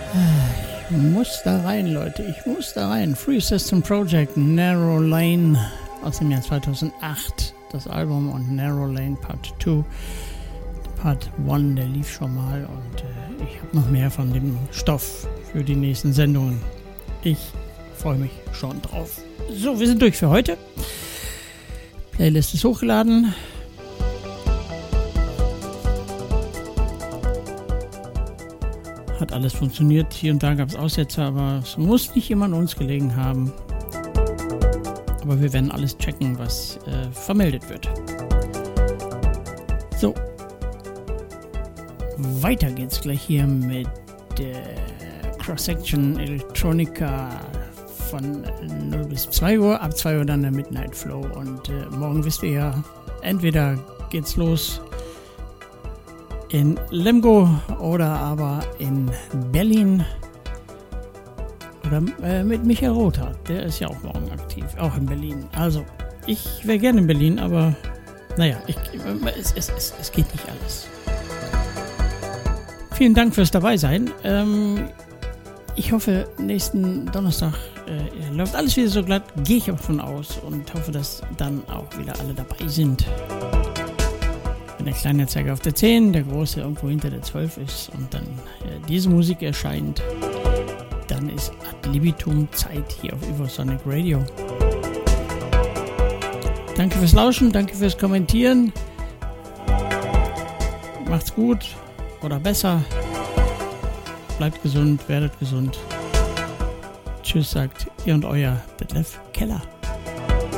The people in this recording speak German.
Ich muss da rein, Leute. Ich muss da rein. Free System Project, Narrow Lane aus dem Jahr 2008. Das Album und Narrow Lane Part 2. Part 1, der lief schon mal und ich habe noch mehr von dem Stoff für die nächsten Sendungen. Ich freue mich schon drauf. So, wir sind durch für heute. Playlist ist hochgeladen. Hat alles funktioniert. Hier und da gab es Aussetzer, aber es muss nicht immer an uns gelegen haben. Aber wir werden alles checken, was vermeldet wird. So. Weiter geht's gleich hier mit Cross-Section Electronica von 0 bis 2 Uhr. Ab 2 Uhr dann der Midnight Flow. Und morgen wisst ihr ja, entweder geht's los in Lemgo oder aber in Berlin. Oder mit Michael Rother. Der ist ja auch morgen aktiv, auch in Berlin. Also, ich wäre gerne in Berlin, aber naja, es geht nicht alles. Vielen Dank fürs Dabeisein. Ich hoffe, nächsten Donnerstag läuft alles wieder so glatt. Gehe ich auch von aus und hoffe, dass dann auch wieder alle dabei sind. Wenn der kleine Zeiger auf der 10, der große irgendwo hinter der 12 ist und dann diese Musik erscheint, dann ist ad libitum Zeit hier auf Evosonic Radio. Danke fürs Lauschen, danke fürs Kommentieren. Macht's gut. Oder besser. Bleibt gesund, werdet gesund. Tschüss, sagt ihr und euer Detlef Keller.